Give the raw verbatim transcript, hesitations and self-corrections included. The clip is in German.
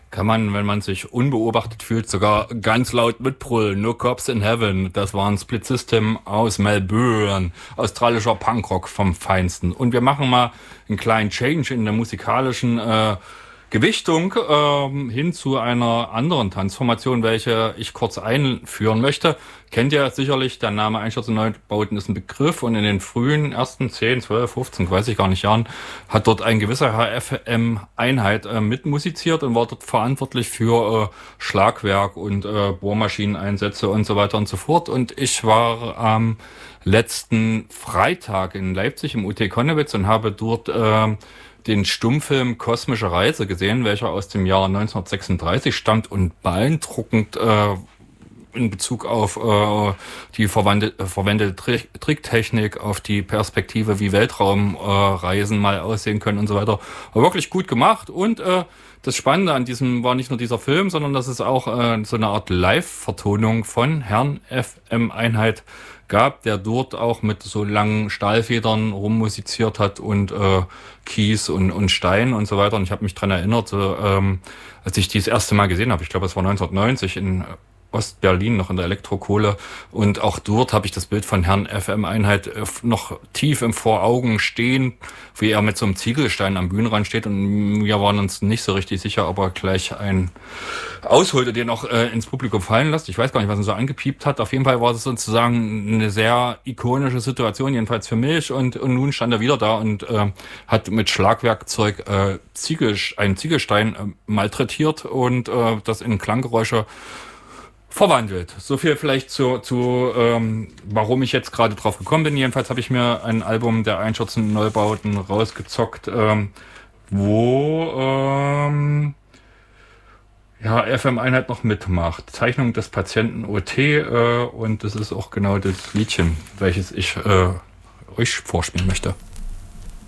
kann man, wenn man sich unbeobachtet fühlt, sogar ganz laut mitbrüllen. No Cops in Heaven. Das war ein Split System aus Melbourne. Australischer Punkrock vom Feinsten. Und wir machen mal einen kleinen Change in der musikalischen äh, Gewichtung ähm, hin zu einer anderen Transformation, welche ich kurz einführen möchte. Kennt ihr sicherlich, der Name Einstürze Neubauten ist ein Begriff, und in den frühen ersten zehn, zwölf, fünfzehn, weiß ich gar nicht, Jahren hat dort ein gewisser H F M-Einheit äh, mitmusiziert und war dort verantwortlich für äh, Schlagwerk und äh, Bohrmaschineneinsätze und so weiter und so fort. Und ich war am letzten Freitag in Leipzig im U T Konnewitz und habe dort äh, den Stummfilm Kosmische Reise gesehen, welcher aus dem Jahr neunzehnhundertsechsunddreißig stammt und beeindruckend äh, in Bezug auf äh, die verwandte, äh, verwendete Tri- Tricktechnik, auf die Perspektive, wie Weltraumreisen äh, mal aussehen können und so weiter. War wirklich gut gemacht. Und äh, das Spannende an diesem war nicht nur dieser Film, sondern dass es auch äh, so eine Art Live-Vertonung von Herrn F M-Einheit gab, der dort auch mit so langen Stahlfedern rummusiziert hat und äh, Kies und, und Stein und so weiter. Und ich habe mich dran erinnert, so, ähm, als ich die das erste Mal gesehen habe, ich glaube, es war neunzehnhundertneunzig in Ostberlin, noch in der Elektrokohle. Und auch dort habe ich das Bild von Herrn F M-Einheit noch tief im Voraugen stehen, wie er mit so einem Ziegelstein am Bühnenrand steht. Und wir waren uns nicht so richtig sicher, ob er gleich einen ausholte, den auch äh, ins Publikum fallen lässt. Ich weiß gar nicht, was er so angepiept hat. Auf jeden Fall war es sozusagen eine sehr ikonische Situation, jedenfalls für mich. Und, und nun stand er wieder da und äh, hat mit Schlagwerkzeug äh, Ziegel, einen Ziegelstein äh, malträtiert und äh, das in Klanggeräusche verwandelt. So viel vielleicht zu, zu ähm, warum ich jetzt gerade drauf gekommen bin. Jedenfalls habe ich mir ein Album der Einstürzenden Neubauten rausgezockt, ähm, wo ähm, ja F M-Einheit noch mitmacht. Zeichnung des Patienten O T äh, und das ist auch genau das Liedchen, welches ich äh, euch vorspielen möchte.